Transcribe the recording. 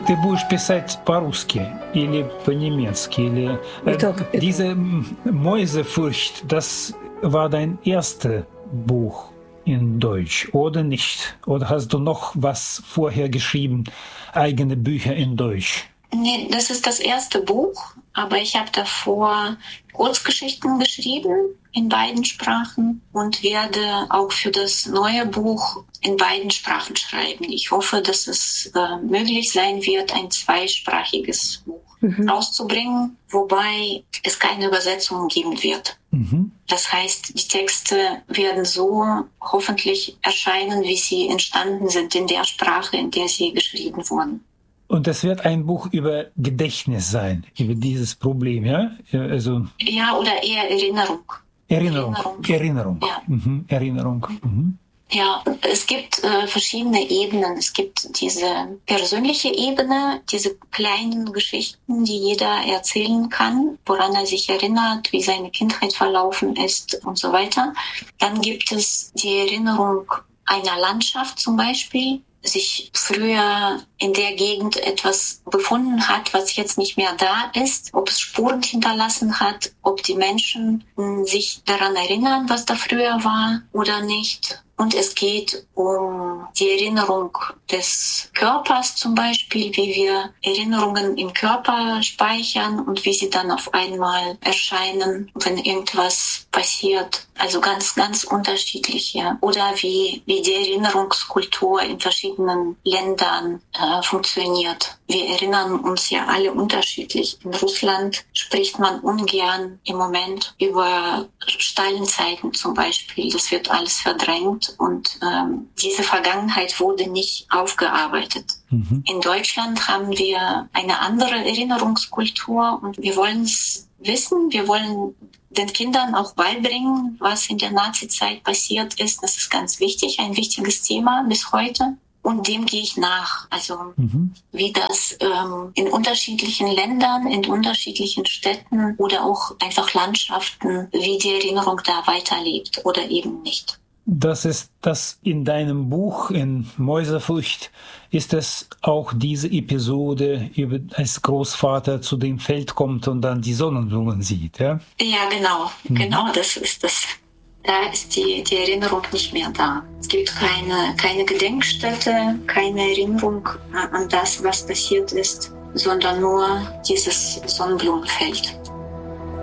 Ты будешь писать по-русски или по-немецки? Или, diese Mäusefurcht, das war dein erstes Buch in Deutsch, oder nicht? Oder hast du noch was vorher geschrieben, eigene Bücher in Deutsch? Nee, das ist das erste Buch, aber ich habe davor Kurzgeschichten geschrieben in beiden Sprachen und werde auch für das neue Buch in beiden Sprachen schreiben. Ich hoffe, dass es möglich sein wird, ein zweisprachiges Buch rauszubringen, wobei es keine Übersetzung geben wird. Das heißt, die Texte werden so hoffentlich erscheinen, wie sie entstanden sind in der Sprache, in der sie geschrieben wurden. Und es wird ein Buch über Gedächtnis sein, über dieses Problem, ja? Also ja, oder eher Erinnerung. Erinnerung. Ja. Erinnerung. Ja, es gibt verschiedene Ebenen. Es gibt diese persönliche Ebene, diese kleinen Geschichten, die jeder erzählen kann, woran er sich erinnert, wie seine Kindheit verlaufen ist und so weiter. Dann gibt es die Erinnerung einer Landschaft zum Beispiel, sich früher in der Gegend etwas befunden hat, was jetzt nicht mehr da ist, ob es Spuren hinterlassen hat, ob die Menschen sich daran erinnern, was da früher war oder nicht. Und es geht um die Erinnerung des Körpers zum Beispiel, wie wir Erinnerungen im Körper speichern und wie sie dann auf einmal erscheinen, wenn irgendwas passiert. Also ganz, ganz unterschiedliche. Oder wie die Erinnerungskultur in verschiedenen Ländern funktioniert. Wir erinnern uns ja alle unterschiedlich. In Russland spricht man ungern im Moment über Stalinzeiten zum Beispiel. Das wird alles verdrängt und diese Vergangenheit wurde nicht aufgearbeitet. In Deutschland haben wir eine andere Erinnerungskultur und wir wollen es wissen. Wir wollen den Kindern auch beibringen, was in der Nazizeit passiert ist. Das ist ganz wichtig, ein wichtiges Thema bis heute. Und dem gehe ich nach. Also wie das in unterschiedlichen Ländern, in unterschiedlichen Städten oder auch einfach Landschaften, wie die Erinnerung da weiterlebt oder eben nicht. Das ist das in deinem Buch, in Mäusefurcht, ist es auch diese Episode, als Großvater zu dem Feld kommt und dann die Sonnenblumen sieht, ja? Ja, genau. Genau, das ist das. Da ist die Erinnerung nicht mehr da. Es gibt keine Gedenkstätte, keine Erinnerung an das, was passiert ist, sondern nur dieses Sonnenblumenfeld.